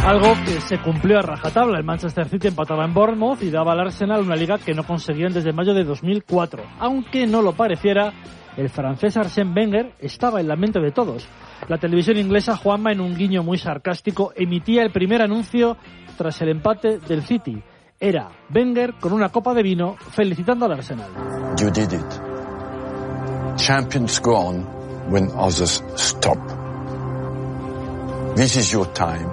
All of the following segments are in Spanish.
Algo que se cumplió a rajatabla. El Manchester City empataba en Bournemouth y daba al Arsenal una liga que no conseguían desde mayo de 2004. Aunque no lo pareciera, el francés Arsène Wenger estaba en la mente de todos. La televisión inglesa, Juanma, en un guiño muy sarcástico, emitía el primer anuncio tras el empate del City. Era Wenger con una copa de vino felicitando al Arsenal. You did it. Champions go on when others stop. This is your time.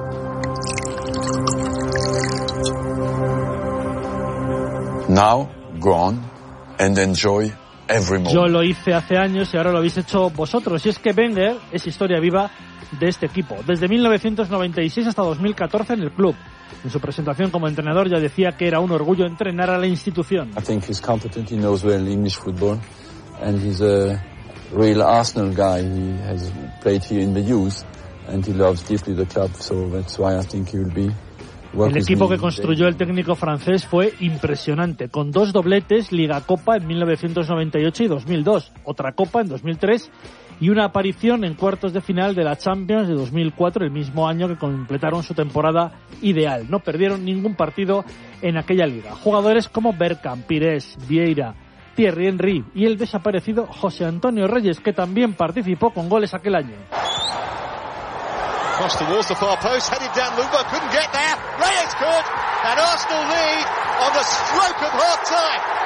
Now go on and enjoy every moment. Yo lo hice hace años y ahora lo habéis hecho vosotros. Y es que Wenger es historia viva de este equipo. Desde 1996 hasta 2014 en el club. En su presentación como entrenador ya decía que era un orgullo entrenar a la institución. I think he's competent, he knows well English football, and he's a real Arsenal guy. He has played here in the youth, and he loves deeply the club, so that's why I think he will be. El equipo que construyó el técnico francés fue impresionante, con 2 dobletes, Liga Copa en 1998 y 2002, otra Copa en 2003 y una aparición en cuartos de final de la Champions de 2004, el mismo año que completaron su temporada ideal. No perdieron ningún partido en aquella liga. Jugadores como Bergkamp, Pires, Vieira, Thierry Henry y el desaparecido José Antonio Reyes, que también participó con goles aquel año. Cross towards the far post, headed down Lumba, couldn't get there, Reyes could, and Arsenal lead on the stroke of half-time.